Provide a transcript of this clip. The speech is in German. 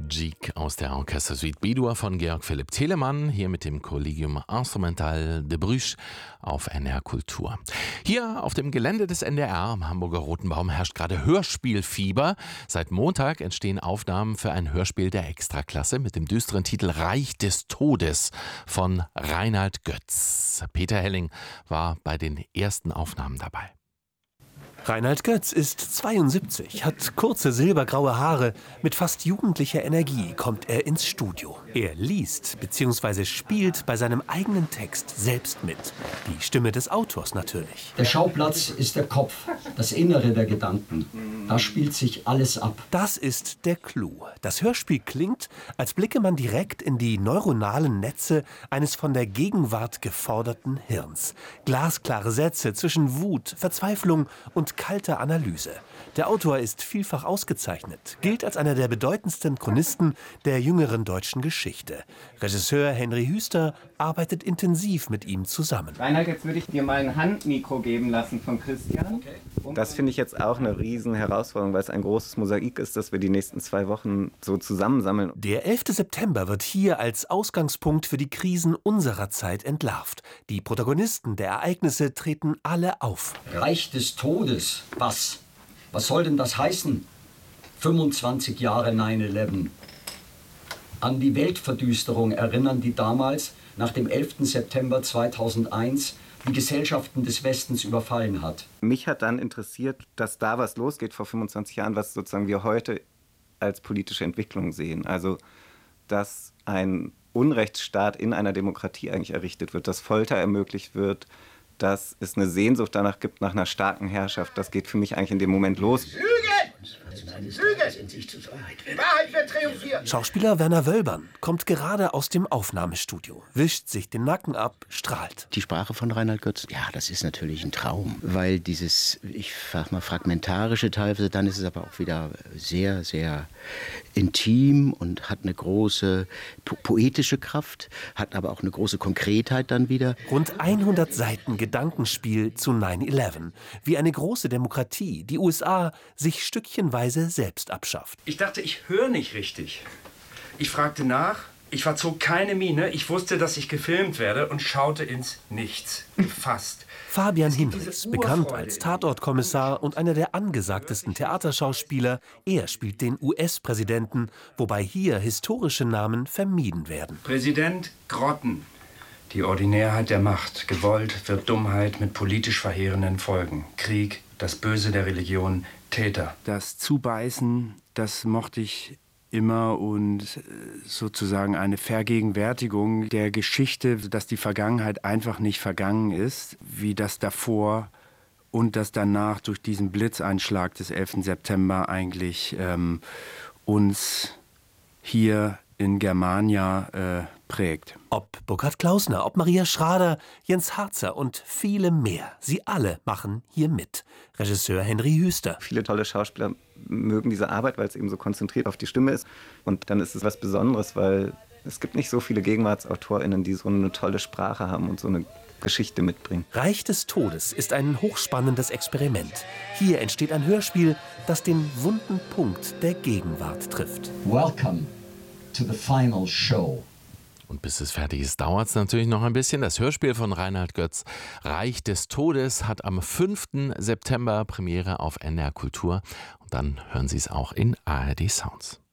Gigue aus der Orchestersuite B-Dur von Georg Philipp Telemann, hier mit dem Collegium Instrumental de Bruges auf NDR Kultur. Hier auf dem Gelände des NDR am Hamburger Roten Baum herrscht gerade Hörspielfieber. Seit Montag entstehen Aufnahmen für ein Hörspiel der Extraklasse mit dem düsteren Titel Reich des Todes von Reinhard Götz. Peter Helling war bei den ersten Aufnahmen dabei. Reinhard Götz ist 72, hat kurze silbergraue Haare. Mit fast jugendlicher Energie kommt er ins Studio. Er liest bzw. spielt bei seinem eigenen Text selbst mit. Die Stimme des Autors natürlich. Der Schauplatz ist der Kopf, das Innere der Gedanken. Da spielt sich alles ab. Das ist der Clou. Das Hörspiel klingt, als blicke man direkt in die neuronalen Netze eines von der Gegenwart geforderten Hirns. Glasklare Sätze zwischen Wut, Verzweiflung und kalter Analyse. Der Autor ist vielfach ausgezeichnet, gilt als einer der bedeutendsten Chronisten der jüngeren deutschen Geschichte. Regisseur Henry Hüster arbeitet intensiv mit ihm zusammen. Reinhard, jetzt würde ich dir mal ein Handmikro geben lassen von Christian. Das finde ich jetzt auch eine riesen Herausforderung, weil es ein großes Mosaik ist, das wir die nächsten 2 Wochen so zusammensammeln. Der 11. September wird hier als Ausgangspunkt für die Krisen unserer Zeit entlarvt. Die Protagonisten der Ereignisse treten alle auf. Reich des Todes. Was? Was soll denn das heißen? 25 Jahre 9/11. An die Weltverdüsterung erinnern, die damals, nach dem 11. September 2001, die Gesellschaften des Westens überfallen hat. Mich hat dann interessiert, dass da was losgeht vor 25 Jahren, was sozusagen wir heute als politische Entwicklung sehen. Also, dass ein Unrechtsstaat in einer Demokratie eigentlich errichtet wird, dass Folter ermöglicht wird, dass es eine Sehnsucht danach gibt, nach einer starken Herrschaft. Das geht für mich eigentlich in dem Moment los. Lüge! Wahrheit wird triumphieren! Schauspieler Werner Wölbern kommt gerade aus dem Aufnahmestudio, wischt sich den Nacken ab, strahlt. Die Sprache von Reinhard Götz, ja, das ist natürlich ein Traum, weil dieses, ich sag mal, fragmentarische teilweise, dann ist es aber auch wieder sehr, sehr intim und hat eine große poetische Kraft, hat aber auch eine große Konkretheit dann wieder. Rund 100 Seiten Gedankenspiel zu 9/11, wie eine große Demokratie, die USA, sich stückchenweise selbst abschafft. Ich dachte, ich höre nicht richtig. Ich fragte nach, ich verzog keine Miene, ich wusste, dass ich gefilmt werde und schaute ins Nichts, gefasst. Fabian Hinrichs, bekannt als Tatortkommissar und einer der angesagtesten Theaterschauspieler, er spielt den US-Präsidenten, wobei hier historische Namen vermieden werden. Präsident Grotten. Die Ordinärheit der Macht, gewollt wird Dummheit mit politisch verheerenden Folgen. Krieg, das Böse der Religion, Täter. Das Zubeißen, das mochte ich immer und sozusagen eine Vergegenwärtigung der Geschichte, dass die Vergangenheit einfach nicht vergangen ist, wie das davor und das danach durch diesen Blitzeinschlag des 11. September eigentlich uns hier in Germania prägt. Ob Burkhard Klausner, ob Maria Schrader, Jens Harzer und viele mehr. Sie alle machen hier mit. Regisseur Henry Hüster. Viele tolle Schauspieler mögen diese Arbeit, weil es eben so konzentriert auf die Stimme ist. Und dann ist es was Besonderes, weil es gibt nicht so viele GegenwartsautorInnen, die so eine tolle Sprache haben und so eine Geschichte mitbringen. Reich des Todes ist ein hochspannendes Experiment. Hier entsteht ein Hörspiel, das den wunden Punkt der Gegenwart trifft. Welcome to the final show. Und bis es fertig ist, dauert es natürlich noch ein bisschen. Das Hörspiel von Reinhard Götz, Reich des Todes, hat am 5. September Premiere auf NDR Kultur. Und dann hören Sie es auch in ARD Sounds.